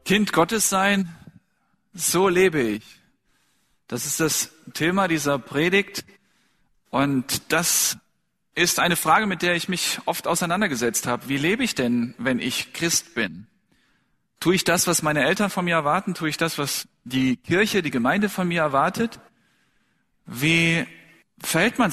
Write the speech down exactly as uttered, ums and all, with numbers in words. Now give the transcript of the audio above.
Kind Gottes sein, so lebe ich. Das ist das Thema dieser Predigt. Und das ist eine Frage, mit der ich mich oft auseinandergesetzt habe. Wie lebe ich denn, wenn ich Christ bin? Tue ich das, was meine Eltern von mir erwarten? Tue ich das, was die Kirche, die Gemeinde von mir erwartet? Wie verhält man